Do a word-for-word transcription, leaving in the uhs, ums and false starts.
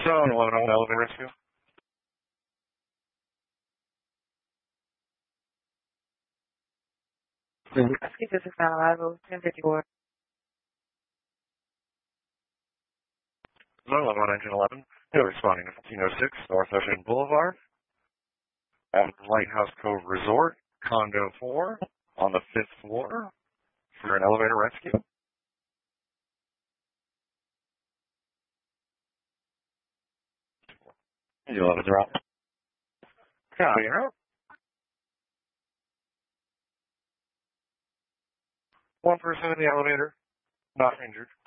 seven eleven on elevator rescue. Rescue District nine arrival, ten fifty-four. nine eleven on engine eleven. They're responding to fifteen oh six North Ocean Boulevard at Lighthouse Cove Resort, Condo four, on the fifth floor for an elevator rescue. You let it drop. Copy out. One person in the elevator, not injured.